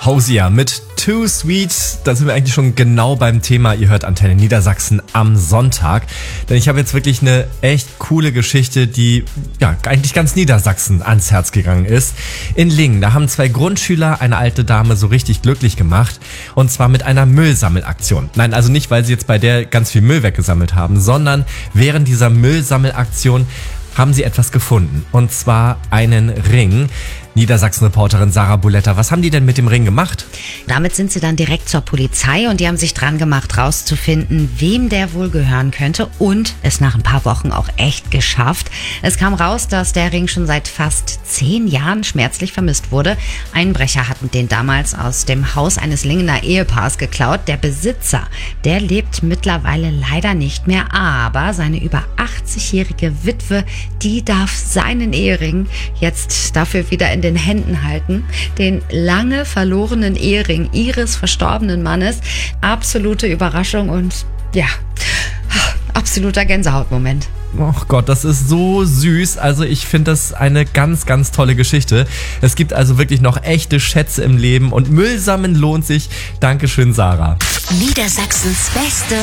Hosier mit Too Sweet. Da sind wir eigentlich schon genau beim Thema. Ihr hört Antenne Niedersachsen am Sonntag. Denn ich habe jetzt wirklich eine echt coole Geschichte, die eigentlich ganz Niedersachsen ans Herz gegangen ist. In Lingen, da haben 2 Grundschüler eine alte Dame so richtig glücklich gemacht. Und zwar mit einer Müllsammelaktion. Nein, also nicht, weil sie jetzt bei der ganz viel Müll weggesammelt haben, sondern während dieser Müllsammelaktion haben sie etwas gefunden. Und zwar einen Ring. Niedersachsen-Reporterin Sarah Buletta, was haben die denn mit dem Ring gemacht? Damit sind sie dann direkt zur Polizei und die haben sich dran gemacht, rauszufinden, wem der wohl gehören könnte, und es nach ein paar Wochen auch echt geschafft. Es kam raus, dass der Ring schon seit fast 10 Jahren schmerzlich vermisst wurde. Einbrecher hatten den damals aus dem Haus eines Lingener Ehepaars geklaut. Der Besitzer, der lebt mittlerweile leider nicht mehr, aber seine über 80-jährige Witwe, die darf seinen Ehering jetzt dafür wieder in den Händen halten. Den lange verlorenen Ehering ihres verstorbenen Mannes. Absolute Überraschung und absoluter Gänsehautmoment. Oh Gott, das ist so süß. Also ich finde das eine ganz, ganz tolle Geschichte. Es gibt also wirklich noch echte Schätze im Leben und Müll sammeln lohnt sich. Dankeschön, Sarah. Niedersachsens beste